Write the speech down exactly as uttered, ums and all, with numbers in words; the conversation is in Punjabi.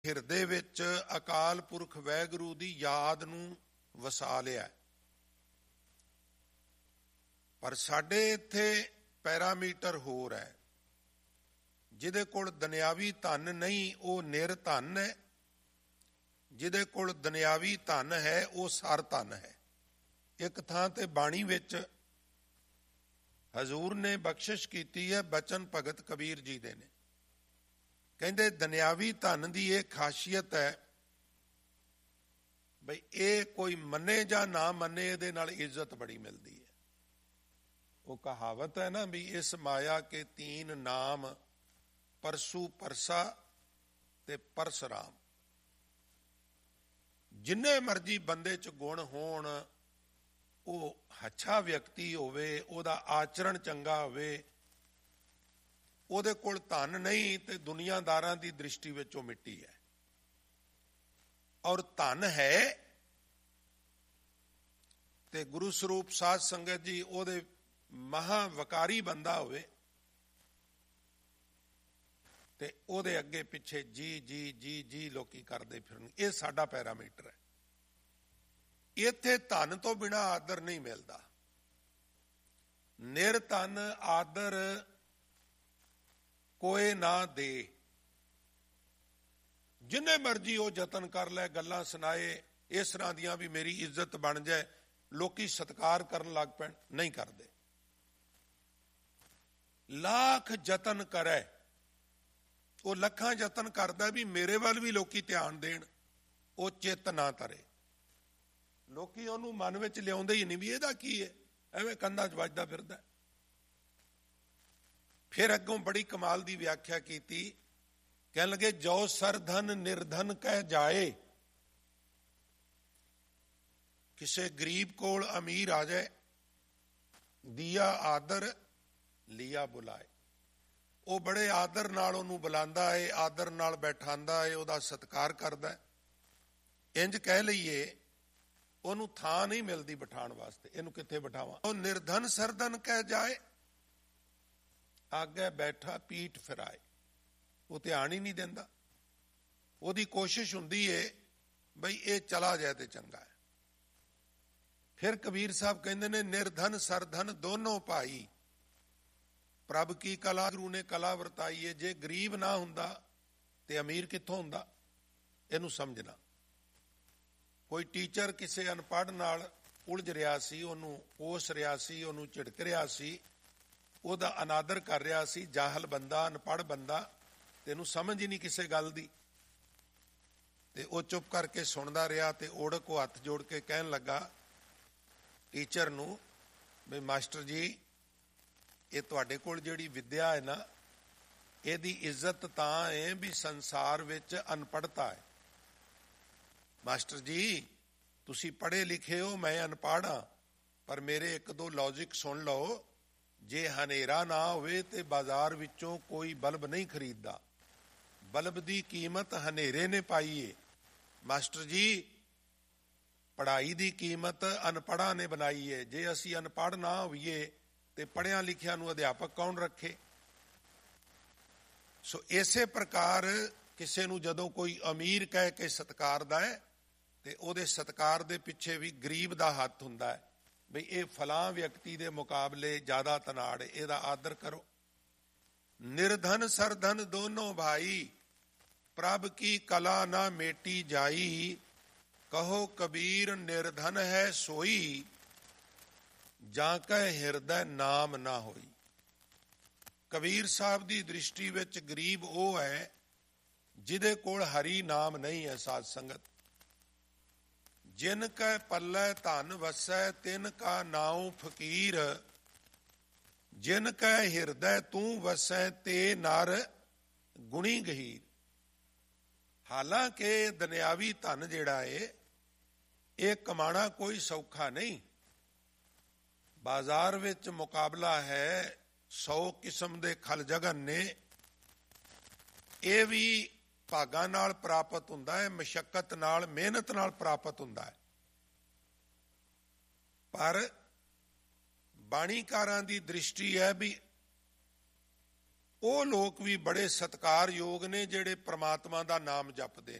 ਹਿਰਦੇ ਵਿੱਚ ਅਕਾਲ ਪੁਰਖ ਵਾਹਿਗੁਰੂ ਦੀ ਯਾਦ ਨੂੰ ਵਸਾ ਲਿਆ। ਪਰ ਸਾਡੇ ਇੱਥੇ ਪੈਰਾਮੀਟਰ ਹੋਰ ਹੈ। ਜਿਹਦੇ ਕੋਲ ਦੁਨਿਆਵੀ ਧਨ ਨਹੀਂ ਉਹ ਨਿਰ ਧਨ ਹੈ, ਜਿਹਦੇ ਕੋਲ ਦੁਨਿਆਵੀ ਧਨ ਹੈ ਉਹ ਸਰ ਧਨ ਹੈ। ਇੱਕ ਥਾਂ ਤੇ ਬਾਣੀ ਵਿੱਚ ਹਜ਼ੂਰ ਨੇ ਬਖਸ਼ਿਸ਼ ਕੀਤੀ ਹੈ, ਬਚਨ ਭਗਤ ਕਬੀਰ ਜੀ ਦੇ ਨੇ। ਕਹਿੰਦੇ ਦੁਨਿਆਵੀ ਧਨ ਦੀ ਇਹ ਖਾਸੀਅਤ ਹੈ ਬਈ ਇਹ ਕੋਈ ਮੰਨੇ ਜਾਂ ਨਾ ਮੰਨੇ, ਇਹਦੇ ਨਾਲ ਇੱਜ਼ਤ ਬੜੀ ਮਿਲਦੀ ਹੈ। ਉਹ ਕਹਾਵਤ ਹੈ ਨਾ ਵੀ ਇਸ ਮਾਇਆ ਕੇ ਤੀਨ ਨਾਮ, ਪਰਸੂ ਪਰਸਾ ਤੇ ਪਰਸਰਾਮ। ਜਿੰਨੇ ਮਰਜੀ ਬੰਦੇ ਚ ਗੁਣ ਹੋਣ, ਉਹ ਅੱਛਾ ਵਿਅਕਤੀ ਹੋਵੇ, ਉਹਦਾ ਆਚਰਣ ਚੰਗਾ ਹੋਵੇ, ਉਹਦੇ ਕੋਲ ਧਨ ਨਹੀਂ ਤੇ ਦੁਨੀਆਦਾਰਾਂ ਦੀ ਦ੍ਰਿਸ਼ਟੀ ਵਿੱਚ ਉਹ ਮਿੱਟੀ ਹੈ। ਔਰ ਧਨ ਹੈ ਤੇ ਗੁਰੂ ਸਰੂਪ ਸਾਧ ਸੰਗਤ ਜੀ ਉਹਦੇ ਮਹਾਵਕਾਰੀ ਬੰਦਾ ਹੋਵੇ ਤੇ ਉਹਦੇ ਅੱਗੇ ਪਿੱਛੇ ਜੀ ਜੀ ਜੀ ਜੀ ਲੋਕੀ ਕਰਦੇ ਫਿਰਨ। ਇਹ ਸਾਡਾ ਪੈਰਾਮੀਟਰ ਹੈ। ਇੱਥੇ ਧਨ ਤੋਂ ਬਿਨਾਂ ਆਦਰ ਨਹੀਂ ਮਿਲਦਾ। ਨਿਰਧਨ ਆਦਰ ਕੋਏ ਨਾ ਦੇ। ਜਿੰਨੇ ਮਰਜੀ ਉਹ ਯਤਨ ਕਰ ਲੈ, ਗੱਲਾਂ ਸੁਣਾਏ ਇਸ ਤਰ੍ਹਾਂ ਦੀਆਂ ਵੀ ਮੇਰੀ ਇੱਜ਼ਤ ਬਣ ਜਾਏ, ਲੋਕੀ ਸਤਿਕਾਰ ਕਰਨ ਲੱਗ ਪੈਣ, ਨਹੀਂ ਕਰਦੇ। ਲੱਖ ਯਤਨ ਕਰੇ, ਉਹ ਲੱਖਾਂ ਯਤਨ ਕਰਦਾ ਵੀ ਮੇਰੇ ਵੱਲ ਵੀ ਲੋਕੀ ਧਿਆਨ ਦੇਣ, ਉਹ ਚਿੱਤ ਨਾ ਧਰੇ। ਲੋਕੀ ਉਹਨੂੰ ਮਨ ਵਿੱਚ ਲਿਆਉਂਦੇ ਹੀ ਨਹੀਂ ਵੀ ਇਹਦਾ ਕੀ ਹੈ, ਐਵੇਂ ਕੰਧਾਂ 'ਚ ਵੱਜਦਾ ਫਿਰਦਾ। ਫਿਰ ਅੱਗੋਂ ਬੜੀ ਕਮਾਲ ਦੀ ਵਿਆਖਿਆ ਕੀਤੀ, ਕਹਿਣ ਲੱਗੇ ਜੋ ਸਰਧਨ ਨਿਰਧਨ ਕਹਿ ਜਾਏ। ਕਿਸੇ ਗਰੀਬ ਕੋਲ ਅਮੀਰ ਆ ਜਾਏ, ਦੀਆ ਆਦਰ ਲਿਆ ਬੁਲਾਏ। ਉਹ ਬੜੇ ਆਦਰ ਨਾਲ ਉਹਨੂੰ ਬੁਲਾਉਂਦਾ ਏ, ਆਦਰ ਨਾਲ ਬੈਠਾਂਦਾ ਏ, ਉਹਦਾ ਸਤਿਕਾਰ ਕਰਦਾ। ਇੰਜ ਕਹਿ ਲਈਏ ਉਹਨੂੰ ਥਾਂ ਨਹੀਂ ਮਿਲਦੀ ਬਿਠਾਉਣ ਵਾਸਤੇ, ਇਹਨੂੰ ਕਿੱਥੇ ਬਿਠਾਵਾਂ। ਉਹ ਨਿਰਧਨ ਸਰਧਨ ਕਹਿ ਜਾਏ, ਅੱਗੇ ਬੈਠਾ ਪੀਠ ਫਿਰਾਏ। ਉਹ ਧਿਆਨ ਹੀ ਨਹੀਂ ਦਿੰਦਾ। ਉਹਦੀ ਕੋਸ਼ਿਸ਼ ਹੁੰਦੀ ਏ ਬਈ ਇਹ ਚਲਾ ਜਾਏ ਤੇ ਚੰਗਾ ਹੈ। ਫਿਰ ਕਬੀਰ ਸਾਹਿਬ ਕਹਿੰਦੇ ਨੇ ਨਿਰਧਨ ਸਰਧਨ ਦੋਨੋਂ ਭਾਈ, ਪ੍ਰਭ ਕੀ ਕਲਾ ਗੁਰੂ ਨੇ ਕਲਾ ਵਰਤਾਈ ਹੈ। ਜੇ ਗਰੀਬ ਨਾ ਹੁੰਦਾ ਤੇ ਅਮੀਰ ਕਿੱਥੋਂ ਹੁੰਦਾ, ਇਹਨੂੰ ਸਮਝਣਾ। ਕੋਈ ਟੀਚਰ ਕਿਸੇ ਅਨਪੜ੍ਹ ਨਾਲ ਉਲਝ ਰਿਹਾ ਸੀ, ਉਹਨੂੰ ਕੋਸ ਰਿਹਾ ਸੀ, ਉਹਨੂੰ ਝਿੜਕ ਰਿਹਾ ਸੀ, ਉਹਦਾ ਅਨਾਦਰ ਕਰ ਰਿਹਾ ਸੀ। ਜਾਹਲ ਬੰਦਾ, ਅਨਪੜ੍ਹ ਬੰਦਾ, ਤੈਨੂੰ ਸਮਝ ਹੀ ਨਹੀਂ ਕਿਸੇ ਗੱਲ ਦੀ। ਤੇ ਉਹ ਚੁੱਪ ਕਰਕੇ ਸੁਣਦਾ ਰਿਹਾ ਤੇ ਓੜਕ ਉਹ ਹੱਥ ਜੋੜ ਕੇ ਕਹਿਣ ਲੱਗਾ ਟੀਚਰ ਨੂੰ ਵੀ ਮਾਸਟਰ ਜੀ, ਇਹ ਤੁਹਾਡੇ ਕੋਲ ਜਿਹੜੀ ਵਿੱਦਿਆ ਹੈ ਨਾ, ਇਹਦੀ ਇੱਜ਼ਤ ਤਾਂ ਹੈ ਵੀ ਸੰਸਾਰ ਵਿੱਚ ਅਨਪੜ੍ਹਤਾ ਹੈ। ਮਾਸਟਰ ਜੀ ਤੁਸੀਂ ਪੜ੍ਹੇ ਲਿਖੇ ਹੋ, ਮੈਂ ਅਨਪੜ੍ਹ ਹਾਂ, ਪਰ ਮੇਰੇ ਇੱਕ ਦੋ ਲੌਜਿਕ ਸੁਣ ਲਓ। ਜੇ ਹਨੇਰਾ ਨਾ ਹੋਵੇ ਤੇ ਬਾਜ਼ਾਰ ਵਿੱਚੋਂ ਕੋਈ ਬਲਬ ਨਹੀਂ ਖਰੀਦਦਾ। ਬਲਬ ਦੀ ਕੀਮਤ ਹਨੇਰੇ ਨੇ ਪਾਈ ਏ। ਮਾਸਟਰ ਜੀ ਪੜ੍ਹਾਈ ਦੀ ਕੀਮਤ ਅਨਪੜ੍ਹਾਂ ਨੇ ਬਣਾਈ ਏ। ਜੇ ਅਸੀਂ ਅਨਪੜ੍ਹ ਨਾ ਹੋਈਏ ਤੇ ਪੜ੍ਹਿਆਂ ਲਿਖਿਆਂ ਨੂੰ ਅਧਿਆਪਕ ਕੌਣ ਰੱਖੇ। ਸੋ ਇਸੇ ਪ੍ਰਕਾਰ ਕਿਸੇ ਨੂੰ ਜਦੋਂ ਕੋਈ ਅਮੀਰ ਕਹਿ ਕੇ ਸਤਿਕਾਰਦਾ ਹੈ ਤੇ ਉਹਦੇ ਸਤਿਕਾਰ ਦੇ ਪਿੱਛੇ ਵੀ ਗਰੀਬ ਦਾ ਹੱਥ ਹੁੰਦਾ ਹੈ ਬਈ ਇਹ ਫਲਾਂ ਵਿਅਕਤੀ ਦੇ ਮੁਕਾਬਲੇ ਜ਼ਿਆਦਾ ਤਨਾੜ, ਇਹਦਾ ਆਦਰ ਕਰੋ। ਨਿਰਧਨ ਸਰਧਨ ਦੋਨੋਂ ਭਾਈ, ਪ੍ਰਭ ਕੀ ਕਲਾ ਨਾ ਮੇਟੀ ਜਾਈ। ਕਹੋ ਕਬੀਰ ਨਿਰਧਨ ਹੈ ਸੋਈ, ਜਾਂ ਕੈ ਹਿਰਦੈ ਨਾਮ ਨਾ ਹੋਈ। ਕਬੀਰ ਸਾਹਿਬ ਦੀ ਦ੍ਰਿਸ਼ਟੀ ਵਿੱਚ ਗਰੀਬ ਉਹ ਹੈ ਜਿਹਦੇ ਕੋਲ ਹਰੀ ਨਾਮ ਨਹੀਂ ਹੈ। ਸਾਧ ਸੰਗਤ, ਜਿਨ ਕੈ ਪੱਲੇ ਧਨ ਵਸੈ ਤਿਨ ਕਾ ਨਾਉ ਫਕੀਰ। ਜਿਨ ਕੈ ਹਿਰਦੈ ਤੂੰ ਵਸੈ ਤੇ ਨਰ ਗੁਣੀ ਗਹੀਰ। ਹਾਲਾਂਕਿ ਦੁਨਿਆਵੀ ਧਨ ਜਿਹੜਾ ਏ ਇਹ ਕਮਾਣਾ ਕੋਈ ਸੌਖਾ ਨਹੀਂ। ਬਾਜ਼ਾਰ ਵਿੱਚ ਮੁਕਾਬਲਾ ਹੈ, ਸੌ ਕਿਸਮ ਦੇ ਖਲ ਜਗਨ ਨੇ। ਇਹ ਵੀ ਭਾਗਾਂ ਨਾਲ ਪ੍ਰਾਪਤ ਹੁੰਦਾ ਹੈ, ਮਸ਼ੱਕਤ ਨਾਲ, ਮਿਹਨਤ ਨਾਲ ਪ੍ਰਾਪਤ ਹੁੰਦਾ ਹੈ। ਪਰ ਬਾਣੀਕਾਰਾਂ ਦੀ ਦ੍ਰਿਸ਼ਟੀ ਹੈ ਵੀ ਉਹ ਲੋਕ ਵੀ ਬੜੇ ਸਤਿਕਾਰਯੋਗ ਨੇ ਜਿਹੜੇ ਪ੍ਰਮਾਤਮਾ ਦਾ ਨਾਮ ਜਪਦੇ ਨੇ।